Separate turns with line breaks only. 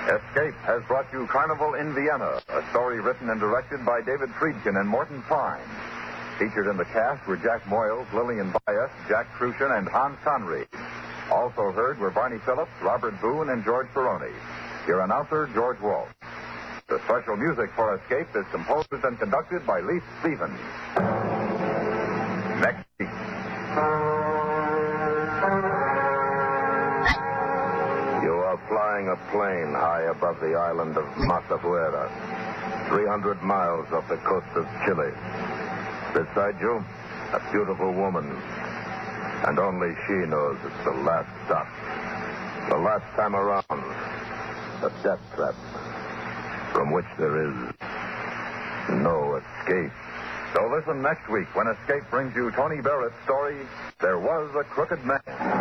Escape has brought you Carnival in Vienna, a story written and directed by David Friedkin and Morton Fine. Featured in the cast were Jack Moyles, Lillian Bias, Jack Crucian, and Hans Conried. Also heard were Barney Phillips, Robert Boone, and George Peroni. Your announcer, George Walsh. The special music for Escape is composed and conducted by Leith Stevens. Next week.
You are flying a plane high above the island of Masafuera, 300 miles off the coast of Chile. Beside you, a beautiful woman. And only she knows it's the last stop. The last time around. A death trap from which there is no escape.
So listen next week when Escape brings you Tony Barrett's story, There Was a Crooked Man.